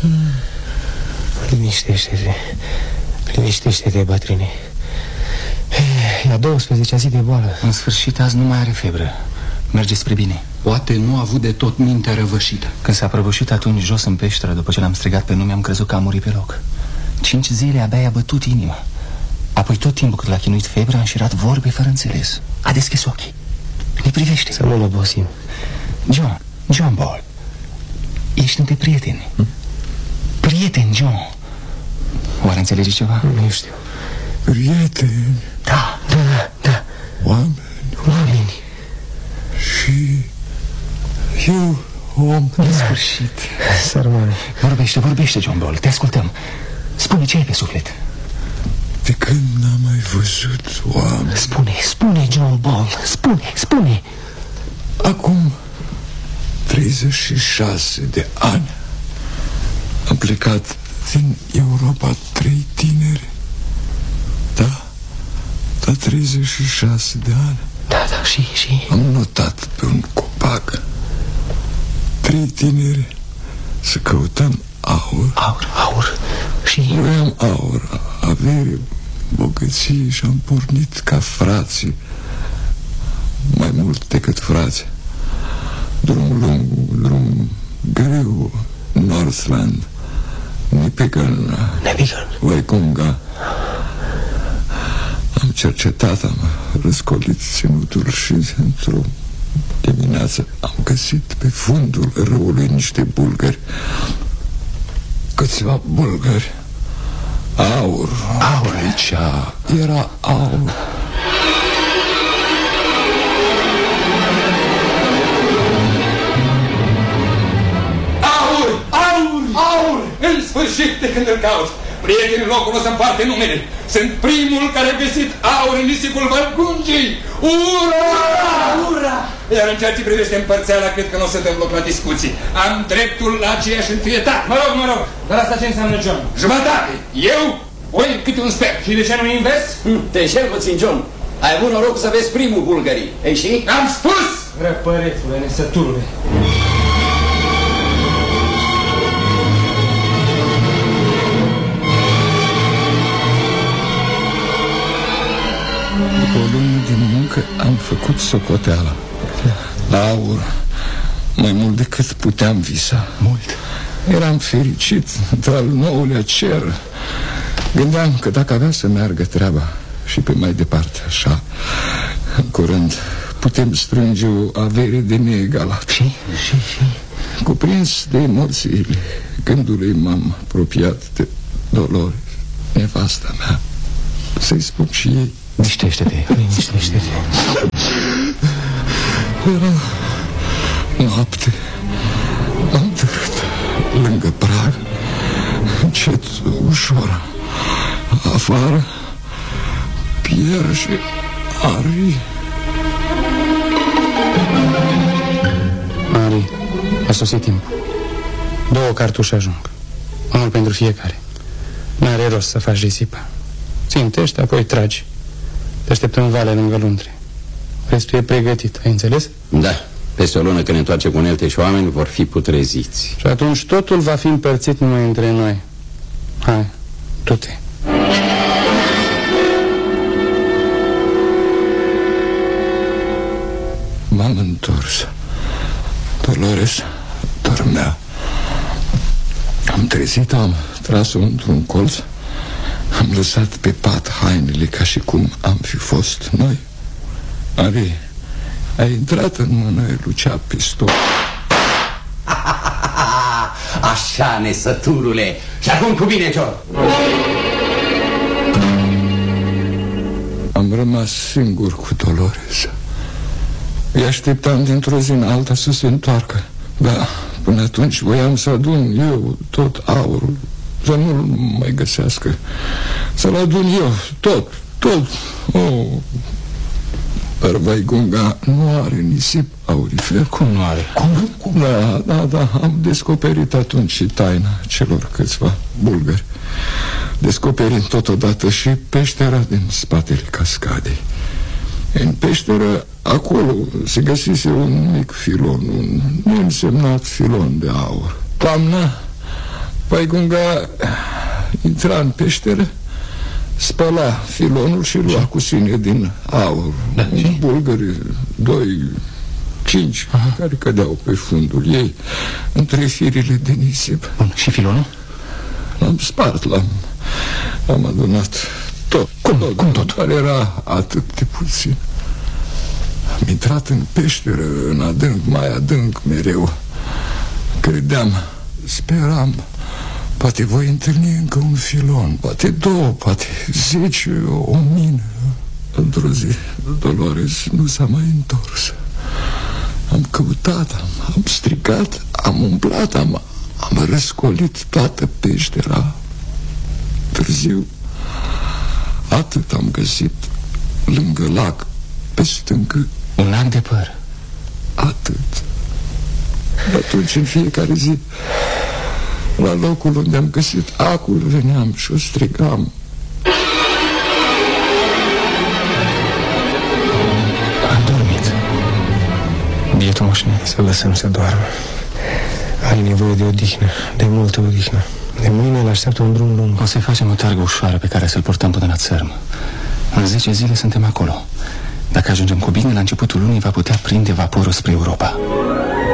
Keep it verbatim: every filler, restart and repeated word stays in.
Liniștește-te. Liniștește-te, bătrâne. E a douăsprezecea zi de boală. În sfârșit, azi nu mai are febră. Merge spre bine. Poate nu a avut de tot mintea răvășită. Când s-a prăbușit atunci jos în peșteră, după ce l-am strigat pe nume, am crezut că a murit pe loc. Cinci zile abia i-a bătut inima. Apoi tot timpul cât l-a chinuit febra, a înșirat vorbe fără înțeles. A deschis ochii. Ne privește. Să nu-l obosim. John, John Ball, ești între prieteni. hm? Prieteni, John. Oare înțelegi ceva? Nu știu. Prieteni. Da, da, da. Oameni. Oameni. Și eu, om. În sfârșit. Sărmane. Vorbește, vorbește, John Ball, te ascultăm. Spune ce ai pe suflet. De când n-am mai văzut oameni. Spune, spune, John Ball, spune, spune. Acum treizeci și șase de ani am plecat din Europa trei tineri. Da, da, treizeci și șase de ani. Da, da, și, și am notat pe un copac. Trei tineri să căutăm aur. Aur, aur. Și vroiam aur, avere, bogăție. Și am pornit ca frații. Mai mult decât frații. Drum lung, drum greu. Northland, Nipigan, Waikunga. Am cercetat, am răscolit ținutul și într-o dimineață am găsit pe fundul râului niște bulgări. Câțiva bulgări. Aur. Aur aici. Era aur. Aur! Aur! Aur! În sfârșit de când îl cauți. Prietenii locului să împarte numele. Sunt primul care a găsit aur în nisipul Vărgungii. Ura! Ura! Iar în ceea ce privește împărțeala, cred că nu o să dăm loc la discuții. Am dreptul la aceeași întâietate. Mă rog, mă rog, dar asta ce înseamnă, John? Jumătate. Eu, voi câte un sfert. Și de ce nu invers? Hm, te înșel puțin, John. Ai avut noroc să vezi primul bulgării. Ei și? Am spus! Răpăretule, nesăturule. După o lună de muncă am făcut socoteala. La aur, mai mult decât puteam visa. Mult. Eram fericit într-al nouălea cer. Gândeam că dacă avea să meargă treaba și pe mai departe așa, în curând putem strânge o avere de neegalat. Și, și, și Cuprins de emoțiile gândului, m-am apropiat de Dolores, nevasta mea, să-i spun și ei. Liniștește-te, liniștește-te. Era noapte. Am târât lângă prag, încet, ușor. Afară, Pierre și Ari. Ari, a sosit timpul. Două cartușe ajung. Unul pentru fiecare. N-are rost să faci risipa. Țintește, apoi tragi. Te așteptăm în vale lângă Lundre. Restul e pregătit, ai înțeles? Da, peste o lună când ne întoarce cu unelte și oameni vor fi putreziți. Și atunci totul va fi împărțit numai între noi. Hai, du-te. M-am întors. Dolores dormea. Am trezit, am tras-o într-un colț. Am lăsat pe pat hainele ca și cum am fi fost noi. Ari, a intrat în mână, lucea pistol. Așa, nesăturule. Și acum cu bine, John. Am rămas singur cu Dolores. Îi așteptam dintr-o zi în alta să se întoarcă. Da, până atunci voiam să adun eu tot aurul, să nu-l mai găsească. Să-l adun eu, tot, tot. Oh. Dar Vaigunga nu are nisip aurifer. Cum nu are? Cum? Cum? Da, da, da, am descoperit atunci și taina celor câțiva bulgări, descoperind totodată și peștera din spatele cascadei. În peșteră, acolo, se găsise un mic filon, un neînsemnat filon de aur. Toamna Paigunga intra în peșteră, spăla filonul și lua cu sine din aur. Da, un bulgări, doi, cinci, aha, care cădeau pe fundul ei, între firile de nisip. Bun, și filonul? L-am spart, l-am am adunat tot. Cum, tot, cum tot? Care era atât de puțin. Am intrat în peșteră, în adânc, mai adânc mereu. Credeam, speram, poate voi întâlni încă un filon, poate două, poate zece, o mie. Într-o zi, Dolores nu s-a mai întors. Am căutat, am, am strigat, am umblat, am, am răscolit toată peștera. Târziu, atât am găsit lângă lac, pe stâncă. Un lac de păr. Atât. Atunci, în fiecare zi, la locul unde am găsit acul, veneam și o strigam. A dormit. Bietul moșnet. Să lăsăm să doarmă. Are nevoie de odihnă, de multă odihnă. De mâine îl așteaptă un drum lung. O să-i facem o targă ușoară pe care să-l portăm până la țărm. În zece zile suntem acolo. Dacă ajungem cu bine, la începutul lunii va putea prinde vaporul spre Europa.